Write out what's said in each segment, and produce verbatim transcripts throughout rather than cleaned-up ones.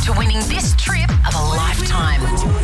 to winning this trip of a lifetime.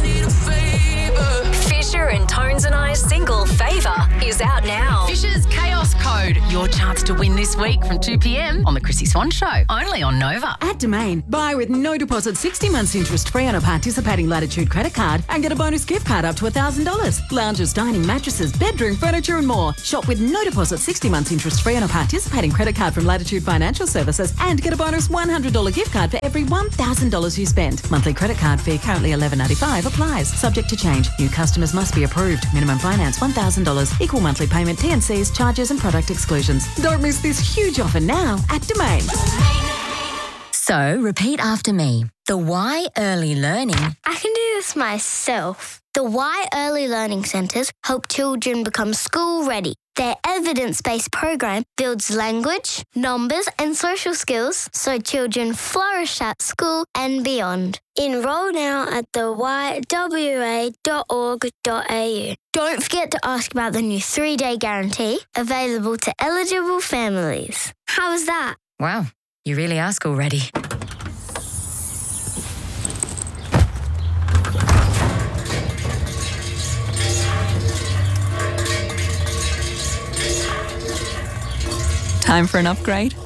Fisher and Tones and I's single Favour is out now. Fisher's Chaos Code, your chance to win this week from two p.m. on The Chrissy Swan Show, only on Nova. At Domain, buy with no deposit, sixty months interest free on a participating Latitude credit card and get a bonus gift card up to one thousand dollars. Lounges, dining, mattresses, bedroom, furniture and more. Shop with no deposit, sixty months interest free on a participating credit card from Latitude Financial Services and get a bonus one hundred dollars gift card for every one thousand dollars you spend. Monthly credit card fee currently eleven dollars ninety-five applies. Subject to change. New customers must be approved. Minimum finance one thousand dollars. Equal monthly payment, T and Cs, charges and product exclusions. Don't miss this huge offer now at Domain. So, repeat after me. The Y Early Learning. I can do this myself. The Y Early Learning Centres help children become school ready. Their evidence-based program builds language, numbers and social skills so children flourish at school and beyond. Enrol now at the y w a dot org dot a u. Don't forget to ask about the new three-day guarantee available to eligible families. How was that? Wow, you really ask already. Time for an upgrade?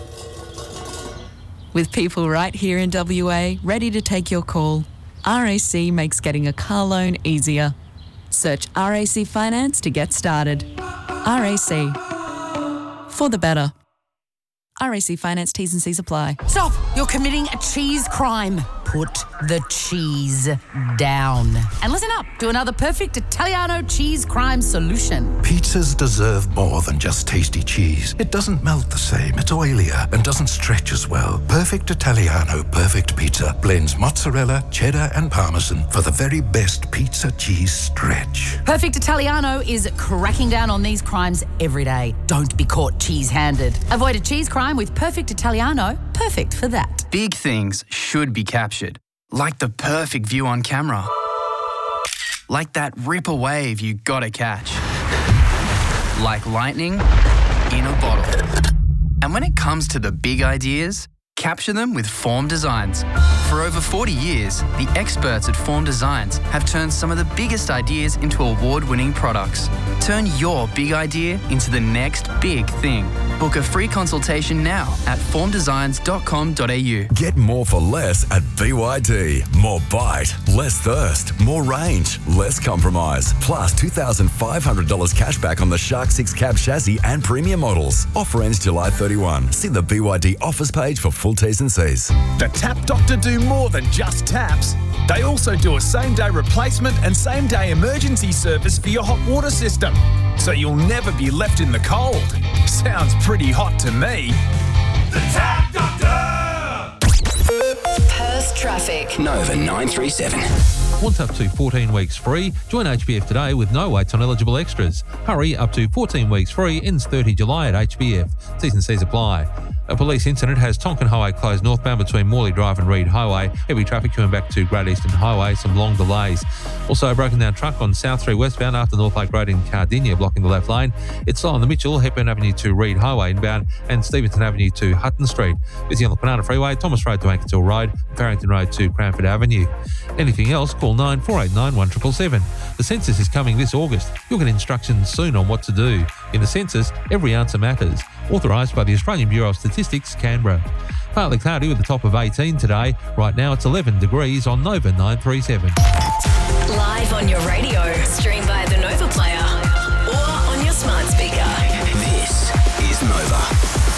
With people right here in W A ready to take your call, R A C makes getting a car loan easier. Search R A C Finance to get started. R A C. For the better. R A C Finance T's and C's apply. Stop! You're committing a cheese crime. Put the cheese down. And listen up to another perfect Italiano cheese crime solution. Pizzas deserve more than just tasty cheese. It doesn't melt the same, it's oilier and doesn't stretch as well. Perfect Italiano Perfect Pizza blends mozzarella, cheddar and parmesan for the very best pizza cheese stretch. Perfect Italiano is cracking down on these crimes every day. Don't be caught cheese-handed. Avoid a cheese crime with Perfect Italiano, perfect for that. Big things should be captured, like the perfect view on camera. Like that ripper wave you gotta catch. Like lightning in a bottle. And when it comes to the big ideas, capture them with Form Designs. For over forty years, the experts at Form Designs have turned some of the biggest ideas into award-winning products. Turn your big idea into the next big thing. Book a free consultation now at form designs dot com dot a u. Get more for less at B Y D. More bite, less thirst, more range, less compromise. Plus two thousand five hundred dollars cash back on the Shark six cab chassis and premium models. Offer ends July thirty-first. See the B Y D offers page for full T's and C's. The Tap Doctor do more than just taps. They also do a same-day replacement and same-day emergency service for your hot water system, so you'll never be left in the cold. Sounds pretty hot to me. The Tap Doctor! Perth traffic. Nova nine three seven. Want up to fourteen weeks free? Join H B F today with no waits on eligible extras. Hurry, up to fourteen weeks free, ends thirtieth of July at H B F. T's and C's apply. A police incident has Tonkin Highway closed northbound between Morley Drive and Reed Highway. Heavy traffic coming back to Great Eastern Highway, some long delays. Also a broken down truck on South Street westbound after North Lake Road in Cardinia blocking the left lane. It's slow on the Mitchell, Hepburn Avenue to Reed Highway inbound and Stevenson Avenue to Hutton Street. Busy on the Penana Freeway, Thomas Road to Ankertill Road, Farrington Road to Cranford Avenue. Anything else, call nine four eight nine one seven seven seven. The census is coming this August. You'll get instructions soon on what to do. In the census, every answer matters. Authorised by the Australian Bureau of Statistics, Canberra. Partly cloudy with a top of eighteen today. Right now it's eleven degrees on Nova nine three seven. Live on your radio, stream via the Nova Player or on your smart speaker. This is Nova.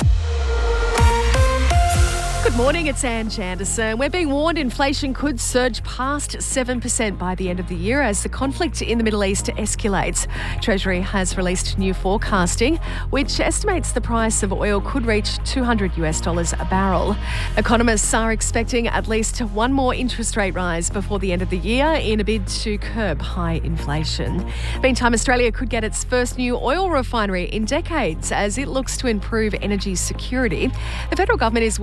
Good morning, it's Anne Janderson. We're being warned inflation could surge past seven percent by the end of the year as the conflict in the Middle East escalates. Treasury has released new forecasting, which estimates the price of oil could reach two hundred US dollars a barrel. Economists are expecting at least one more interest rate rise before the end of the year in a bid to curb high inflation. Meantime, Australia could get its first new oil refinery in decades as it looks to improve energy security. The federal government is working with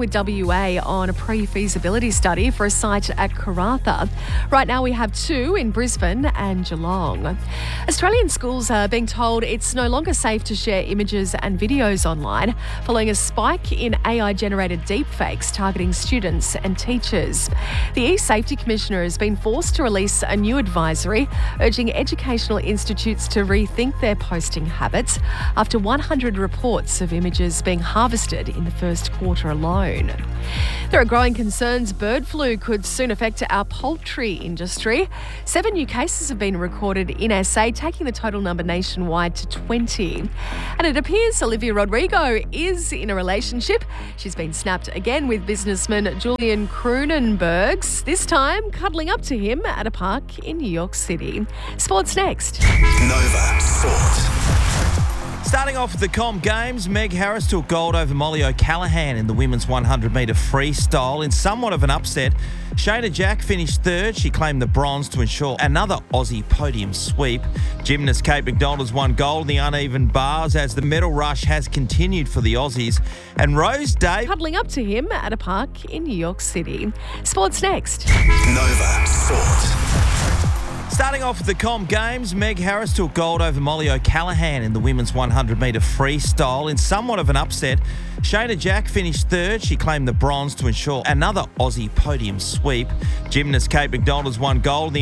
W A on a pre-feasibility study for a site at Karratha. Right now we have two in Brisbane and Geelong. Australian schools are being told it's no longer safe to share images and videos online following a spike in A I-generated deepfakes targeting students and teachers. The E-Safety Commissioner has been forced to release a new advisory urging educational institutes to rethink their posting habits after one hundred reports of images being harvested in the first quarter alone. There are growing concerns bird flu could soon affect our poultry industry. Seven new cases have been recorded in S A, taking the total number nationwide to twenty. And it appears Olivia Rodrigo is in a relationship. She's been snapped again with businessman Julian Cronenbergs, this time cuddling up to him at a park in New York City. Sports next. Nova Sport. Starting off with the Comm Games, Meg Harris took gold over Molly O'Callaghan in the women's one hundred metre freestyle in somewhat of an upset. Shayna Jack finished third. She claimed the bronze to ensure another Aussie podium sweep. Gymnast Kate McDonald has won gold in the uneven bars as the medal rush has continued for the Aussies. And Rose Day cuddling up to him at a park in New York City. Sports next. Nova Sport. Starting off with the Comm Games, Meg Harris took gold over Molly O'Callaghan in the women's one hundred metre freestyle in somewhat of an upset. Shayna Jack finished third. She claimed the bronze to ensure another Aussie podium sweep. Gymnast Kate McDonald has won gold in the